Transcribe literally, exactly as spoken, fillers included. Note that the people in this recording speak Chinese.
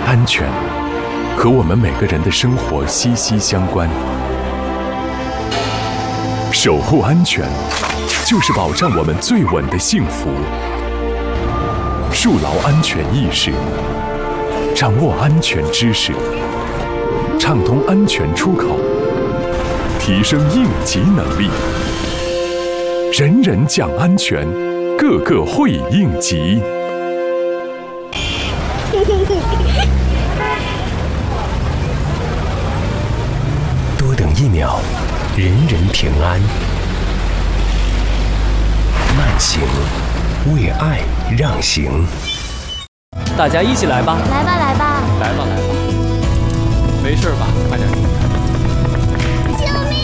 安全和我们每个人的生活息息相关。守护安全，就是保障我们最稳的幸福。树牢安全意识，掌握安全知识，畅通安全出口，提升应急能力，人人讲安全，个个会应急。 多等一秒，人人平安。慢行，为爱让行。 大家一起来吧！ 来吧，来吧， 来吧，来吧！没事吧？快点。